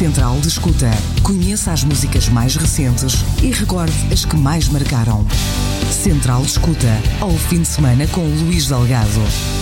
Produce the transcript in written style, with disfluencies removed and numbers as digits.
Central de Escuta. Conheça as músicas mais recentes e recorde as que mais marcaram. Central de Escuta, ao fim de semana com Luís Delgado.